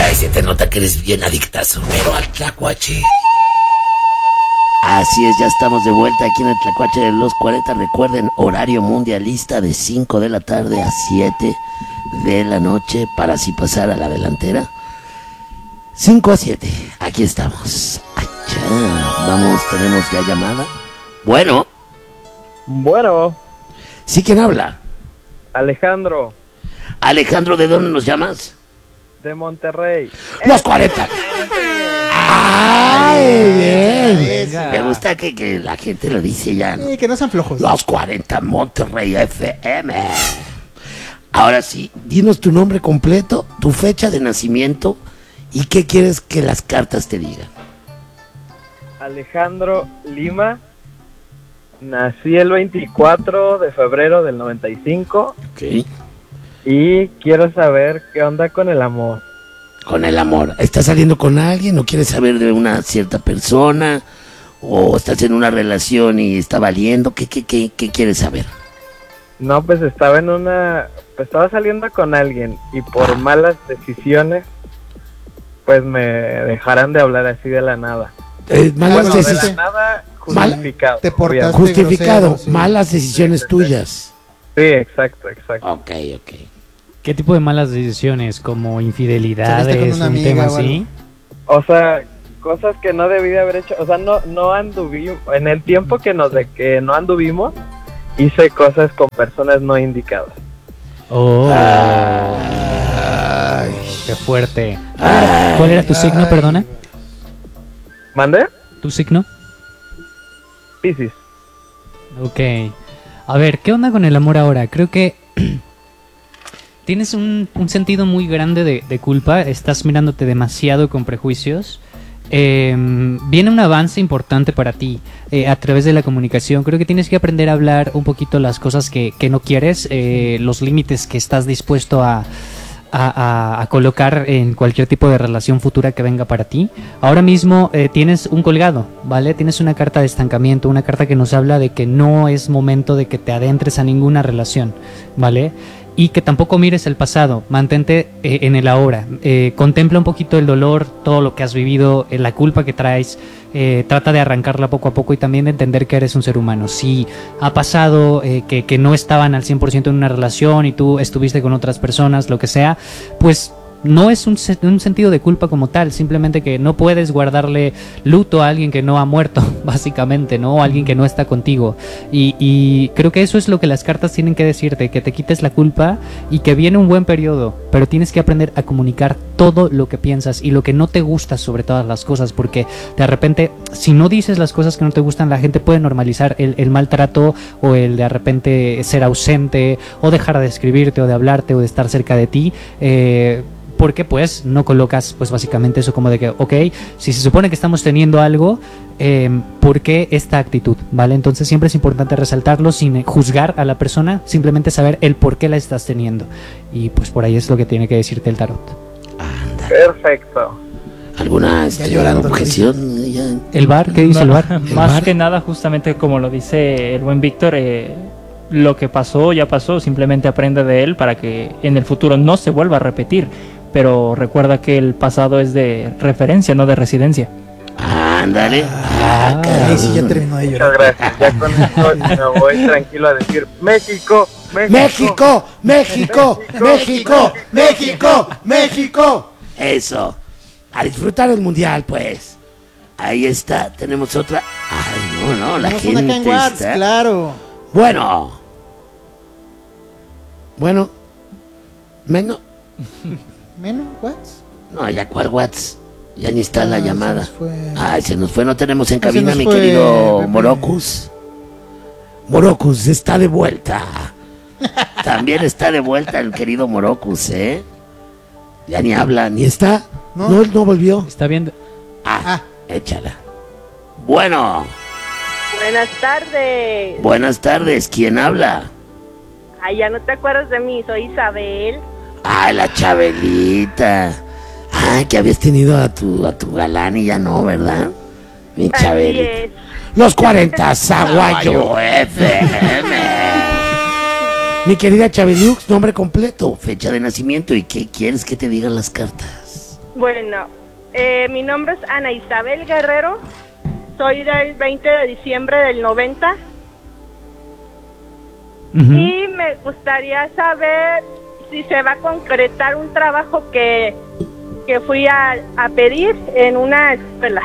Ay, se te nota que eres bien adictazo, pero al tlacuache. Así es, ya estamos de vuelta aquí en el Tlacuache de los 40. Recuerden, horario mundialista de 5 de la tarde a 7 de la noche para así pasar a la delantera. 5 a 7, aquí estamos. Achá. Vamos, tenemos ya llamada. Bueno. Bueno. ¿Sí, quién habla? Alejandro. Alejandro, ¿de dónde nos llamas? De Monterrey. ¡Los 40! ¡Ay, bien! Me gusta que la gente lo dice ya, ¿no? Sí, que no sean flojos. Los 40 Monterrey FM. Ahora sí, dinos tu nombre completo, tu fecha de nacimiento y qué quieres que las cartas te digan. Alejandro Lima. Nací el 24 de febrero del 95. Ok. Y quiero saber qué onda con el amor. Con el amor. ¿Estás saliendo con alguien o quieres saber de una cierta persona? ¿O estás en una relación y está valiendo? ¿Qué quieres saber? No, pues estaba saliendo con alguien y por malas decisiones, pues me dejarán de hablar así de la nada. Malas decisiones. De la nada, justificado. Te portaste Justificado, grosero, sí. malas decisiones tuyas. Sí, exacto. Ok. ¿Qué tipo de malas decisiones? ¿Como infidelidades? ¿Saliste con una ¿Un amiga tema o algo? así? O sea, cosas que no debí de haber hecho. O sea, no anduvimos. En el tiempo que no anduvimos, hice cosas con personas no indicadas. Oh, Ay. qué fuerte. ¿Cuál era tu signo, perdona? ¿Mande? ¿Tu signo? Piscis. Ok. A ver, ¿qué onda con el amor ahora? Creo que tienes un sentido muy grande de culpa. Estás mirándote demasiado con prejuicios. Viene un avance importante para ti a través de la comunicación. Creo que tienes que aprender a hablar un poquito las cosas que no quieres, los límites que estás dispuesto a colocar en cualquier tipo de relación futura que venga para ti. Ahora mismo tienes un colgado, ¿vale? Tienes una carta de estancamiento, una carta que nos habla de que no es momento de que te adentres a ninguna relación, ¿vale? Y que tampoco mires el pasado, mantente en el ahora, contempla un poquito el dolor, todo lo que has vivido, la culpa que traes, trata de arrancarla poco a poco y también de entender que eres un ser humano. Si ha pasado que no estaban al 100% en una relación y tú estuviste con otras personas, lo que sea, pues no es un sentido de culpa como tal, simplemente que no puedes guardarle luto a alguien que no ha muerto, básicamente, ¿no? O a alguien que no está contigo. Y creo que eso es lo que las cartas tienen que decirte, que te quites la culpa y que viene un buen periodo, pero tienes que aprender a comunicar todo lo que piensas y lo que no te gusta sobre todas las cosas, porque de repente, si no dices las cosas que no te gustan, la gente puede normalizar el maltrato o el de repente ser ausente o dejar de escribirte o de hablarte o de estar cerca de ti, porque pues no colocas pues básicamente eso como de que, ok, si se supone que estamos teniendo algo, ¿por qué esta actitud? ¿Vale? Entonces siempre es importante resaltarlo sin juzgar a la persona, simplemente saber el por qué la estás teniendo. Y pues por ahí es lo que tiene que decirte el tarot. Anda. Perfecto. ¿Alguna llorando, objeción? Ya. ¿El bar? ¿Qué dice el bar? Más bar? que nada, justamente como lo dice el buen Víctor, lo que pasó ya pasó, simplemente aprende de él para que en el futuro no se vuelva a repetir. Pero recuerda que el pasado es de referencia, no de residencia. Ándale. Ahí sí ya terminó de Muchas llorar. gracias. Ya con esto me voy tranquilo a decir México, México, México, México, México, México. Eso. A disfrutar el mundial, pues. Ahí está, tenemos otra. Ay, no, la Tenemos una acá en gente WhatsApp, está. claro. Bueno, menos. ¿Menos? ¿What? No, ya cuál WhatsApp. Ya ni está la Se llamada. nos fue. Ay, se nos fue, no tenemos en Ah, se cabina, nos mi fue, querido Pepe. Morocus. Morocus está de vuelta. También está de vuelta el querido Morocus, ¿eh? Ya ni habla, ni está. ¿No? No volvió. Está viendo. Ah, échala. Bueno, Buenas tardes. buenas tardes, ¿quién habla? Ay, ya no te acuerdas de mí, soy Isabel. Ah, la Chabelita. Ah, que habías tenido a tu galán y ya no, ¿verdad? Mi Así Chabelita. es. Los 40 Zaguayo FM. Mi querida Chabelux, nombre completo, fecha de nacimiento y qué quieres que te digan las cartas. Bueno, mi nombre es Ana Isabel Guerrero. Soy del 20 de diciembre del 90. Ujú. Y me gustaría saber si se va a concretar un trabajo que fui a pedir en una escuela.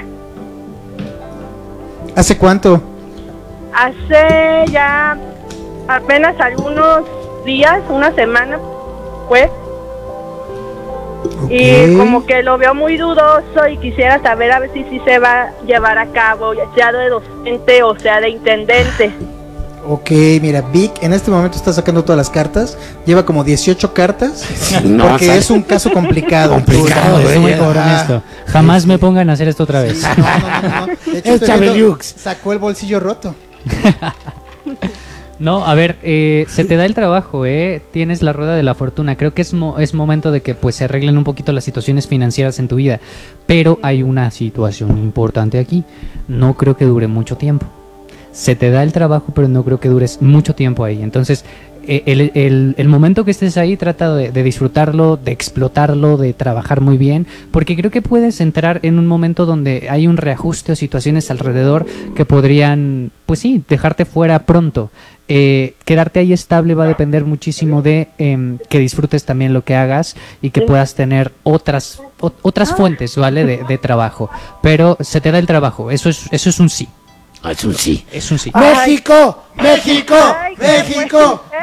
¿Hace cuánto? Hace ya apenas algunos días, una semana, pues. Ok. Y como que lo veo muy dudoso y quisiera saber a ver si sí se va a llevar a cabo, ya sea de docente o sea de intendente. Ok, mira, Vic en este momento está sacando todas las cartas. Lleva como 18 cartas. No, Porque sale- es un caso complicado. Complicado, Soy muy ya. cabrón Ah. esto. Jamás me pongan a hacer esto otra vez. Sí, no. De hecho, Es estoy Chabeliux. viendo, sacó el bolsillo roto. No, a ver, se te da el trabajo, tienes la rueda de la fortuna. Creo que es momento de que pues se arreglen un poquito las situaciones financieras en tu vida. Pero hay una situación importante aquí. No creo que dure mucho tiempo. Se te da el trabajo, pero no creo que dures mucho tiempo ahí. Entonces, el momento que estés ahí, trata de disfrutarlo, de explotarlo, de trabajar muy bien, porque creo que puedes entrar en un momento donde hay un reajuste o situaciones alrededor que podrían, pues sí, dejarte fuera pronto. Quedarte ahí estable va a depender muchísimo de que disfrutes también lo que hagas y que puedas tener otras fuentes, ¿vale? De trabajo. Pero se te da el trabajo, eso es un sí. Es un sí. Es un sí. ¡México! ¡México! Ay, qué ¡México!